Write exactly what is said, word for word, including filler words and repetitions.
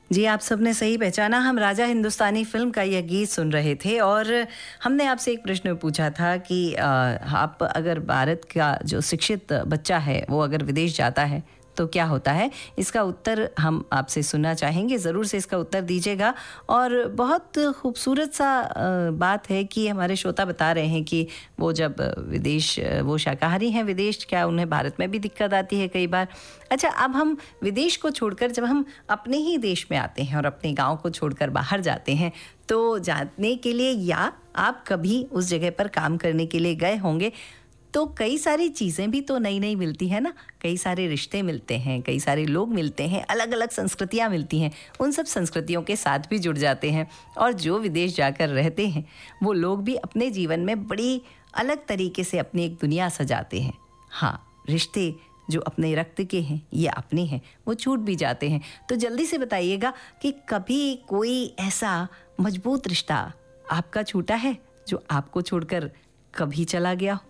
जी, आप सबने सही पहचाना। हम राजा हिंदुस्तानी फ़िल्म का यह गीत सुन रहे थे और हमने आपसे एक प्रश्न पूछा था कि अ, आप अगर भारत का जो शिक्षित बच्चा है, वो अगर विदेश जाता है, तो क्या होता है? इसका उत्तर हम आपसे सुनना चाहेंगे, ज़रूर से इसका उत्तर दीजिएगा। और बहुत खूबसूरत सा अ, बात है कि हमारे श्रोता बता रहे हैं कि वो जब विदेश वो शाकाहारी हैं विदेश, क्या उन्हें भारत में भी दिक्कत आती है कई बार? अच्छा, अब हम विदेश को छोड़कर जब हम अपने ही देश में आते हैं और अपने गाँव को छोड़कर बाहर जाते हैं, तो जाने के लिए या आप कभी उस जगह पर काम करने के लिए गए होंगे, तो कई सारी चीज़ें भी तो नई-नई मिलती हैं ना, कई सारे रिश्ते मिलते हैं, कई सारे लोग मिलते हैं, अलग-अलग संस्कृतियाँ मिलती हैं, उन सब संस्कृतियों के साथ भी जुड़ जाते हैं। और जो विदेश जाकर रहते हैं, वो लोग भी अपने जीवन में बड़ी अलग तरीके से अपनी एक दुनिया सजाते हैं। हाँ, रिश्ते जो अपने रक्त के हैं या अपने हैं, वो छूट भी जाते हैं। तो जल्दी से बताइएगा कि कभी कोई ऐसा मजबूत रिश्ता आपका छूटा है, जो आपको छोड़कर कभी चला गया हो?